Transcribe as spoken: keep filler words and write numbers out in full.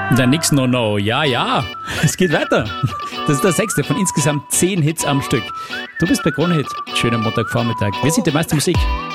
Der Nix No No, ja, ja, es geht weiter. Das ist der sechste von insgesamt zehn Hits am Stück. Du bist bei Krone Hit. Schönen Montagvormittag. Wir sind die meiste Musik.